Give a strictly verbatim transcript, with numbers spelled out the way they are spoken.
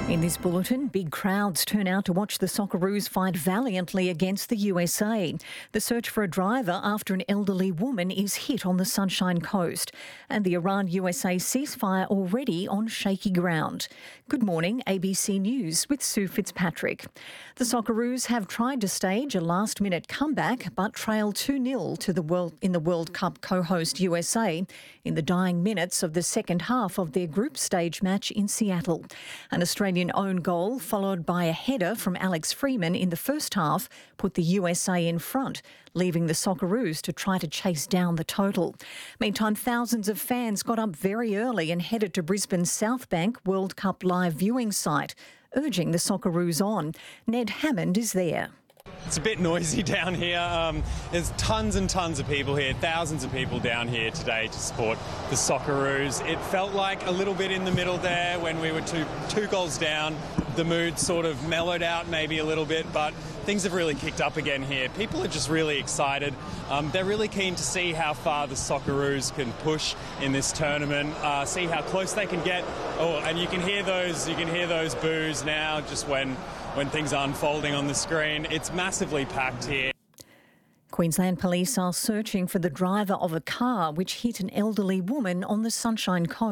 In this bulletin, big crowds turn out to watch the Socceroos fight valiantly against the U S A. The search for a driver after an elderly woman is hit on the Sunshine Coast. And the Iran-U S A ceasefire already on shaky ground. Good morning, A B C News with Sue Fitzpatrick. The Socceroos have tried to stage a last-minute comeback but trailed two nil to the World in the World Cup co-host U S A in the dying minutes of the second half of their group stage match in Seattle. An Australian own goal, followed by a header from Alex Freeman in the first half, put the U S A in front, leaving the Socceroos to try to chase down the total. Meantime, thousands of fans got up very early and headed to Brisbane's Southbank World Cup live viewing site, urging the Socceroos on. Ned Hammond is there. It's a bit noisy down here. Um, there's tons and tons of people here, thousands of people down here today to support the Socceroos. It felt like a little bit in the middle there when we were two, two goals down. The mood sort of mellowed out maybe a little bit, but things have really kicked up again here. People are just really excited. Um, they're really keen to see how far the Socceroos can push in this tournament, uh, see how close they can get. Oh, and you can hear those, you can hear those boos now just when when things are unfolding on the screen. It's massively packed here. Queensland Police are searching for the driver of a car which hit an elderly woman on the Sunshine Coast.